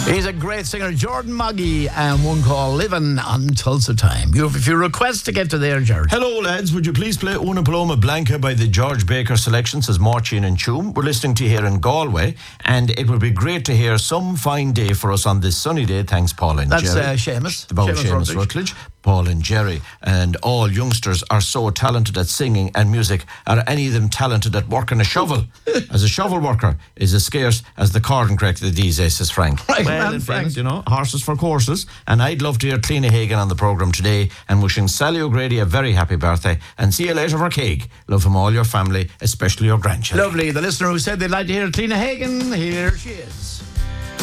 He's a great singer, Jordan Moggy, and one called Living on Tulsa Time. If you request to get to there, Jared. Hello, lads. Would you please play Una Paloma Blanca by the George Baker selection, says Marcin and Choom. We're listening to you here in Galway, and it would be great to hear Some Fine Day for us on this sunny day. Thanks, Paul and Jerry. That's Seamus. Seamus Rutledge. Paul and Jerry. And all youngsters are so talented at singing and music. Are any of them talented at working a shovel? As a shovel worker is as scarce as the corn crack these days, says Frank. Right, well, man, in fairness, horses for courses. And I'd love to hear Cliona Hagan on the programme today, and wishing Sally O'Grady a very happy birthday, and see you later for cake. Love from all your family, especially your grandchildren. Lovely. The listener who said they'd like to hear Cliona Hagan, here she is.